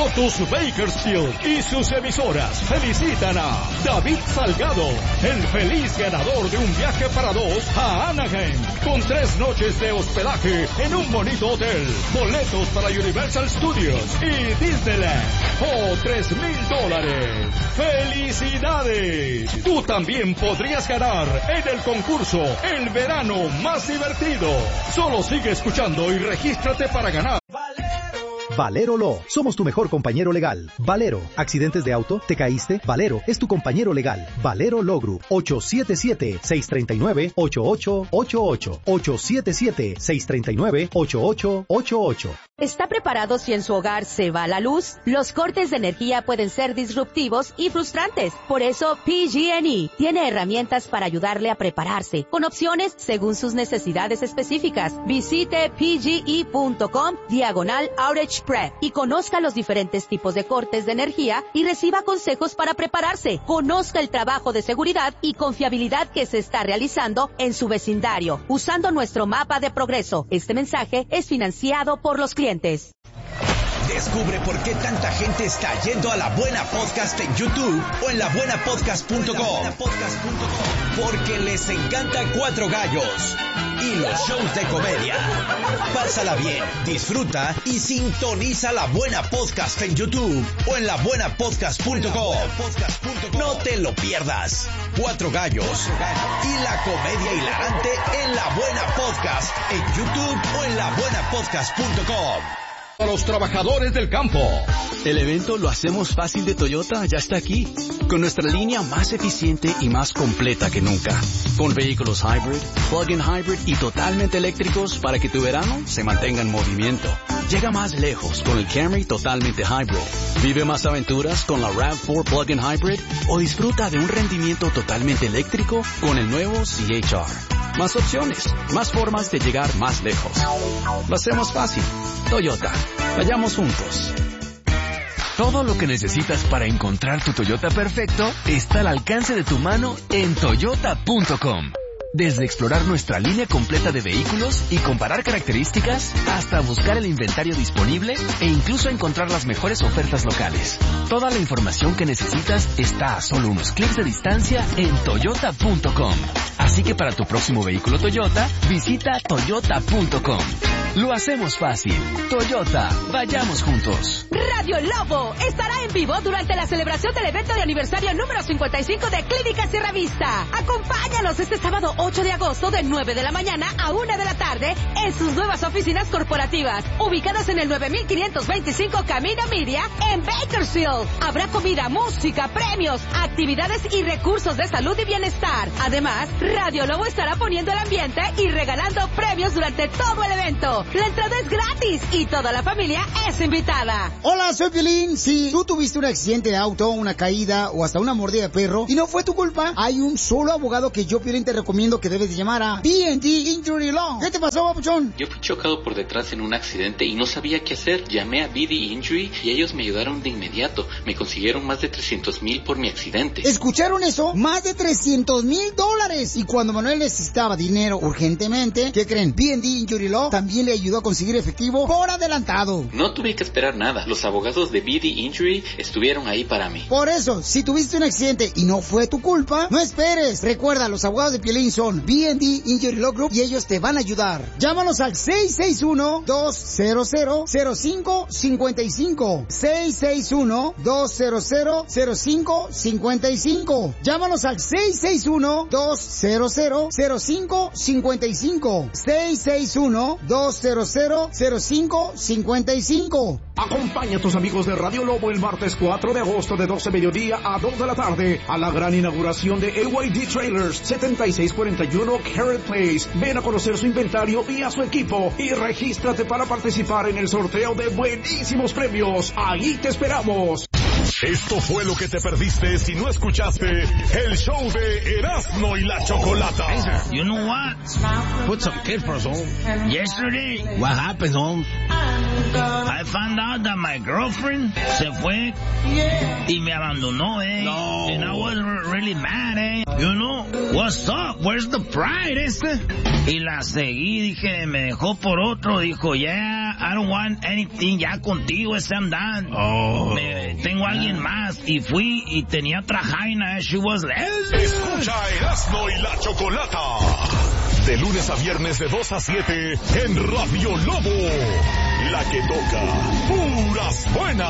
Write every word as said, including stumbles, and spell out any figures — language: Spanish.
Lotus Bakersfield y sus emisoras felicitan a David Salgado, el feliz ganador de un viaje para dos a Anaheim, con tres noches de hospedaje en un bonito hotel, boletos para Universal Studios y Disneyland, o tres mil dólares. ¡Felicidades! Tú también podrías ganar en el concurso El Verano Más Divertido. Solo sigue escuchando y regístrate para ganar. Valero Law. Somos tu mejor compañero legal. Valero. ¿Accidentes de auto? ¿Te caíste? Valero es tu compañero legal. Valero Law Group. ocho siete siete, seis tres nueve, ocho ocho ocho ocho. ocho siete siete, seis tres nueve, ocho ocho ocho ocho. ¿Está preparado si en su hogar se va la luz? Los cortes de energía pueden ser disruptivos y frustrantes. Por eso, P G and E tiene herramientas para ayudarle a prepararse, con opciones según sus necesidades específicas. Visite pge.com diagonal outage prep y conozca los diferentes tipos de cortes de energía y reciba consejos para prepararse. Conozca el trabajo de seguridad y confiabilidad que se está realizando en su vecindario, usando nuestro mapa de progreso. Este mensaje es financiado por los clientes. Descubre por qué tanta gente está yendo a La Buena Podcast en YouTube o en la buena podcast punto com. Porque les encanta Cuatro Gallos y los shows de comedia. Pásala bien, disfruta y sintoniza La Buena Podcast en YouTube o en la buena podcast punto com. No te lo pierdas. Cuatro Gallos y la comedia hilarante en La Buena Podcast en YouTube o en la buena podcast punto com. A los trabajadores del campo. El evento Lo Hacemos Fácil de Toyota ya está aquí, con nuestra línea más eficiente y más completa que nunca, con vehículos hybrid, plug-in hybrid y totalmente eléctricos para que tu verano se mantenga en movimiento. Llega más lejos con el Camry totalmente hybrid. Vive más aventuras con la RAV cuatro plug-in hybrid o disfruta de un rendimiento totalmente eléctrico con el nuevo C H R. Más opciones, más formas de llegar más lejos. Lo hacemos fácil. Toyota. Vayamos juntos. Todo lo que necesitas para encontrar tu Toyota perfecto está al alcance de tu mano en toyota punto com. Desde explorar nuestra línea completa de vehículos y comparar características, hasta buscar el inventario disponible e incluso encontrar las mejores ofertas locales. Toda la información que necesitas está a solo unos clics de distancia en toyota punto com. Así que para tu próximo vehículo Toyota, visita toyota punto com. Lo hacemos fácil. Toyota, vayamos juntos. Radio Lobo estará en vivo durante la celebración del evento de aniversario número cincuenta y cinco de Clínica Sierra Vista. Acompáñanos este sábado ocho de agosto de nueve de la mañana a una de la tarde en sus nuevas oficinas corporativas, ubicadas en el nueve mil quinientos veinticinco Camino Media en Bakersfield. Habrá comida, música, premios, actividades y recursos de salud y bienestar. Además, Radio Lobo estará poniendo el ambiente y regalando premios durante todo el evento. La entrada es gratis y toda la familia es invitada. Hola, soy Piolín. Si tú tuviste un accidente de auto, una caída o hasta una mordida de perro y no fue tu culpa, hay un solo abogado que yo, Piolín, te recomiendo que debes de llamar a B and D Injury Law. ¿Qué te pasó, papuchón? Yo fui chocado por detrás en un accidente y no sabía qué hacer. Llamé a B D Injury y ellos me ayudaron de inmediato. Me consiguieron más de trescientos mil por mi accidente. ¿Escucharon eso? Más de trescientos mil dólares. Y cuando Manuel necesitaba dinero urgentemente, ¿qué creen? B and D Injury Law también le ayudó a conseguir efectivo por adelantado. No tuve que esperar nada. Los abogados de B D Injury estuvieron ahí para mí. Por eso, si tuviste un accidente y no fue tu culpa, no esperes. Recuerda, los abogados de Piolín son B and D Injury Law Group y ellos te van a ayudar. Llámanos al seis seis uno, dos cero cero, cero cinco cinco cinco. seis seis uno, dos cero cero, cero cinco cinco cinco. Llámanos al seis seis uno, dos cero cero, cero cinco cinco cinco. seis seis uno, dos cero cero, cero cinco cinco cinco. Acompaña a tus amigos de Radio Lobo el martes cuatro de agosto de doce mediodía a dos de la tarde a la gran inauguración de A Y D Trailers, setenta y seis cuarenta y uno Carrot Place. Ven a conocer su inventario y a su equipo y regístrate para participar en el sorteo de buenísimos premios. Ahí te esperamos. Esto fue lo que te perdiste si no escuchaste el show de Erasmo y la Chocolata. Hey, sir, you know what? Put some kid first, home. Yesterday, what happened, home? I found out that my girlfriend se fue y me abandonó, eh. No. And I was really mad, eh. you know, what's up, where's the pride, este? Y la seguí, dije, me dejó por otro, dijo, yeah, I don't want anything, ya contigo, este, I'm done. Oh. Me, tengo a alguien más, y fui, y tenía otra jaina, she was lesbian. Escucha Erasmo y la Chocolata, de lunes a viernes de dos a siete, en Radio Lobo, la que toca puras buenas.